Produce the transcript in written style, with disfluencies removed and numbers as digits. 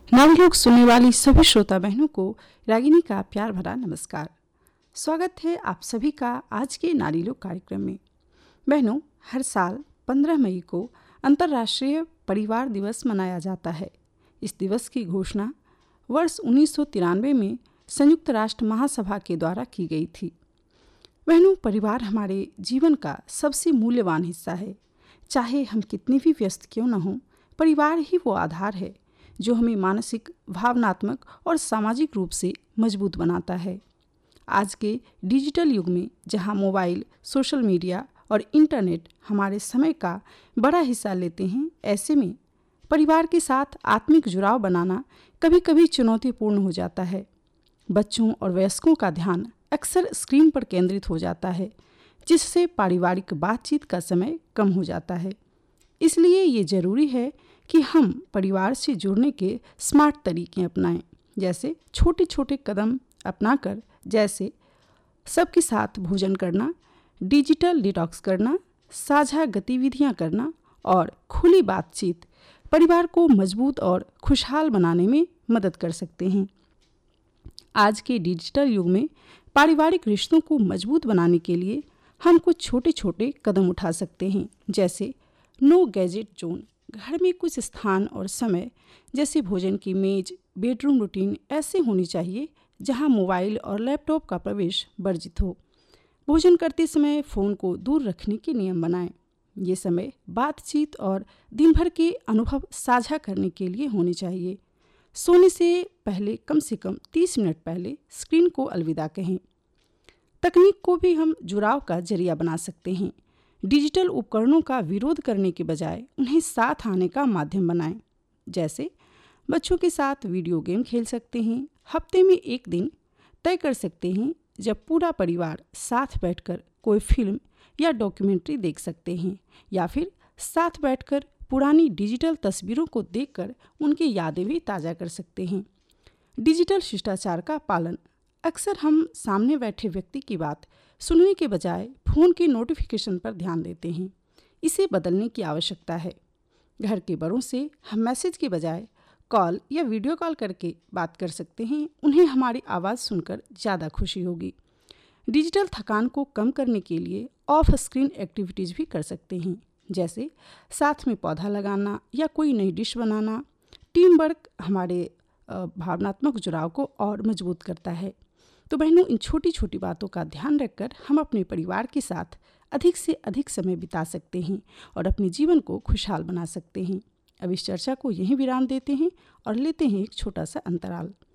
नारी लोग सुनने वाली सभी श्रोता बहनों को रागिनी का प्यार भरा नमस्कार। स्वागत है आप सभी का आज के नारी लोग कार्यक्रम में। बहनों, हर साल 15 मई को अंतर्राष्ट्रीय परिवार दिवस मनाया जाता है। इस दिवस की घोषणा वर्ष 1993 में संयुक्त राष्ट्र महासभा के द्वारा की गई थी। बहनों, परिवार हमारे जीवन का सबसे मूल्यवान हिस्सा है। चाहे हम कितने भी व्यस्त क्यों न हों, परिवार ही वो आधार है जो हमें मानसिक, भावनात्मक और सामाजिक रूप से मजबूत बनाता है। आज के डिजिटल युग में जहां मोबाइल, सोशल मीडिया और इंटरनेट हमारे समय का बड़ा हिस्सा लेते हैं, ऐसे में परिवार के साथ आत्मिक जुड़ाव बनाना कभी कभी चुनौतीपूर्ण हो जाता है। बच्चों और वयस्कों का ध्यान अक्सर स्क्रीन पर केंद्रित हो जाता है, जिससे पारिवारिक बातचीत का समय कम हो जाता है। इसलिए ये ज़रूरी है कि हम परिवार से जुड़ने के स्मार्ट तरीके अपनाएं, जैसे छोटे छोटे कदम अपनाकर, जैसे सबके साथ भोजन करना, डिजिटल डिटॉक्स करना, साझा गतिविधियां करना और खुली बातचीत परिवार को मजबूत और खुशहाल बनाने में मदद कर सकते हैं। आज के डिजिटल युग में पारिवारिक रिश्तों को मजबूत बनाने के लिए हम कुछ छोटे छोटे कदम उठा सकते हैं, जैसे नो गैजेट जोन। घर में कुछ स्थान और समय, जैसे भोजन की मेज, बेडरूम रूटीन ऐसे होनी चाहिए जहां मोबाइल और लैपटॉप का प्रवेश वर्जित हो। भोजन करते समय फ़ोन को दूर रखने के नियम बनाएं। ये समय बातचीत और दिन भर के अनुभव साझा करने के लिए होने चाहिए। सोने से पहले कम से कम 30 मिनट पहले स्क्रीन को अलविदा कहें। तकनीक को भी हम जुड़ाव का जरिया बना सकते हैं। डिजिटल उपकरणों का विरोध करने के बजाय उन्हें साथ आने का माध्यम बनाएं। जैसे बच्चों के साथ वीडियो गेम खेल सकते हैं। हफ्ते में एक दिन तय कर सकते हैं जब पूरा परिवार साथ बैठकर कोई फिल्म या डॉक्यूमेंट्री देख सकते हैं, या फिर साथ बैठकर पुरानी डिजिटल तस्वीरों को देखकर उनकी यादें भी ताज़ा कर सकते हैं। डिजिटल शिष्टाचार का पालन। अक्सर हम सामने बैठे व्यक्ति की बात सुनने के बजाय फ़ोन की नोटिफिकेशन पर ध्यान देते हैं। इसे बदलने की आवश्यकता है। घर के बड़ों से हम मैसेज के बजाय कॉल या वीडियो कॉल करके बात कर सकते हैं। उन्हें हमारी आवाज़ सुनकर ज़्यादा खुशी होगी। डिजिटल थकान को कम करने के लिए ऑफ स्क्रीन एक्टिविटीज़ भी कर सकते हैं, जैसे साथ में पौधा लगाना या कोई नई डिश बनाना। टीम वर्क हमारे भावनात्मक जुड़ाव को और मजबूत करता है। तो बहनों, इन छोटी छोटी बातों का ध्यान रखकर हम अपने परिवार के साथ अधिक से अधिक समय बिता सकते हैं और अपने जीवन को खुशहाल बना सकते हैं। अब इस चर्चा को यहीं विराम देते हैं और लेते हैं एक छोटा सा अंतराल।